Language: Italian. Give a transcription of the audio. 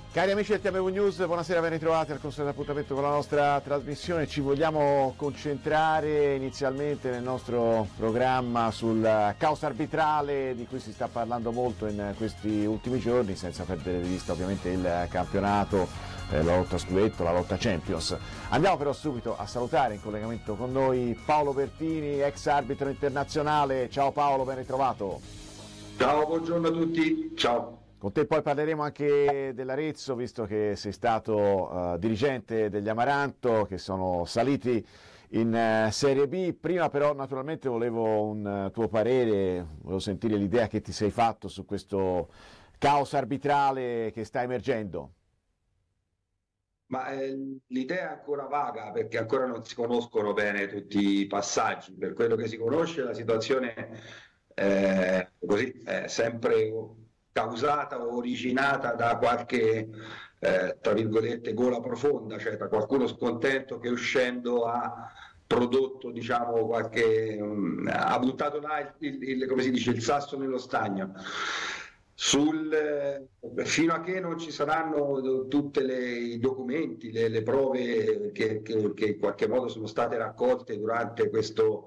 Cari amici del TMV News, buonasera, ben ritrovati al consueto appuntamento con la nostra trasmissione. Ci vogliamo concentrare inizialmente nel nostro programma sul caos arbitrale di cui si sta parlando molto in questi ultimi giorni, senza perdere di vista ovviamente il campionato, la lotta scudetto, la lotta Champions. Andiamo però subito a salutare in collegamento con noi Paolo Bertini, ex arbitro internazionale. Ciao Paolo, ben ritrovato. Ciao, buongiorno a tutti, ciao. Con te poi parleremo anche dell'Arezzo, visto che sei stato dirigente degli Amaranto, che sono saliti in Serie B. Prima però naturalmente volevo un tuo parere, volevo sentire l'idea che ti sei fatto su questo caos arbitrale che sta emergendo. Ma l'idea è ancora vaga perché ancora non si conoscono bene tutti i passaggi. Per quello che si conosce, la situazione così, è sempre causata o originata da qualche, tra virgolette, gola profonda, cioè da qualcuno scontento che uscendo ha prodotto, diciamo, ha buttato là come si dice, il sasso nello stagno. Fino a che non ci saranno tutti i documenti, le prove che in qualche modo sono state raccolte durante questo